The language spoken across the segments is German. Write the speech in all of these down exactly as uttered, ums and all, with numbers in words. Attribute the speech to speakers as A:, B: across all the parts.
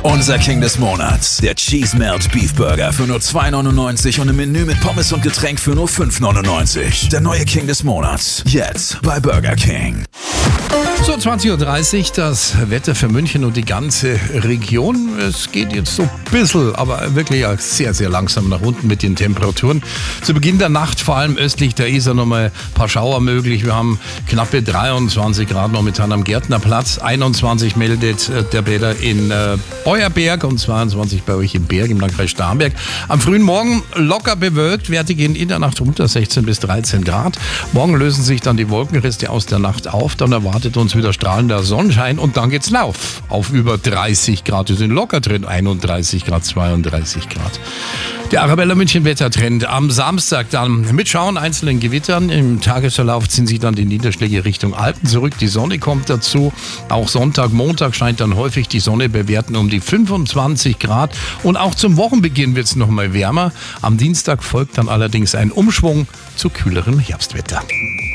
A: Unser King des Monats, der Cheese Melt Beef Burger für nur zwei neunundneunzig und im Menü mit Pommes und Getränk für nur fünf neunundneunzig. Der neue King des Monats, jetzt bei Burger King.
B: So, zwanzig Uhr dreißig, das Wetter für München und die ganze Region. Es geht jetzt so ein bisschen, aber wirklich sehr, sehr langsam nach unten mit den Temperaturen. Zu Beginn der Nacht, vor allem östlich der Isar, nochmal ein paar Schauer möglich. Wir haben knappe dreiundzwanzig Grad momentan am Gärtnerplatz. einundzwanzig meldet der Bäder in äh, Beuerberg und zweiundzwanzig bei euch im Berg im Landkreis Starnberg. Am frühen Morgen locker bewölkt, Werte gehen in der Nacht runter, sechzehn bis dreizehn Grad. Morgen lösen sich dann die Wolkenreste aus der Nacht auf, dann erwartet uns wieder strahlender Sonnenschein und dann geht's lauf auf über dreißig Grad. Wir sind locker drin, einunddreißig Grad, zweiunddreißig Grad. Der Arabella München Wettertrend am Samstag dann mit Schauern, einzelnen Gewittern. Im Tagesverlauf ziehen sich dann die Niederschläge Richtung Alpen zurück. Die Sonne kommt dazu. Auch Sonntag, Montag scheint dann häufig die Sonne bei Werten um die fünfundzwanzig Grad. Und auch zum Wochenbeginn wird es noch mal wärmer. Am Dienstag folgt dann allerdings ein Umschwung zu kühlerem Herbstwetter.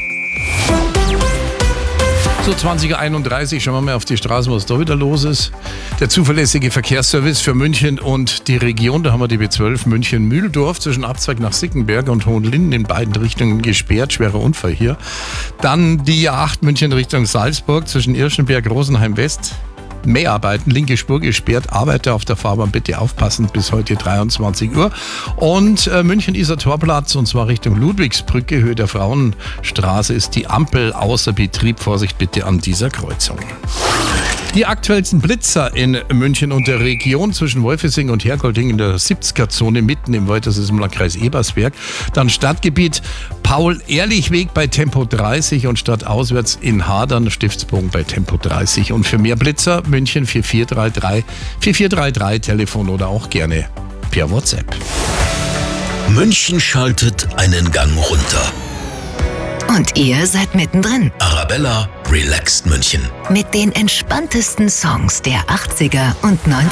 B: So zwanzig Uhr einunddreißig, schauen wir mal auf die Straßen, was da wieder los ist. Der zuverlässige Verkehrsservice für München und die Region, da haben wir die B zwölf München-Mühldorf zwischen Abzweig nach Sickenberg und Hohenlinden in beiden Richtungen gesperrt, schwerer Unfall hier. Dann die A acht München Richtung Salzburg zwischen Irschenberg, Rosenheim West. Mäharbeiten, linke Spur gesperrt, Arbeiter auf der Fahrbahn, bitte aufpassen, bis heute dreiundzwanzig Uhr. Und äh, München-Isar-Torplatz, und zwar Richtung Ludwigsbrücke, Höhe der Frauenstraße, ist die Ampel außer Betrieb. Vorsicht bitte an dieser Kreuzung. Die aktuellsten Blitzer in München und der Region zwischen Wolfesing und Hergolding in der siebziger-Zone mitten im Wald, das ist im Landkreis Ebersberg. Dann Stadtgebiet Paul-Ehrlich-Weg bei Tempo dreißig und stadtauswärts in Hadern, Stiftsbogen bei Tempo dreißig. Und für mehr Blitzer München vier vier drei drei, vier vier drei drei Telefon oder auch gerne per WhatsApp.
C: München schaltet einen Gang runter.
D: Und ihr seid mittendrin.
C: Arabella Relaxed München.
D: Mit den entspanntesten Songs der achtziger und neunziger.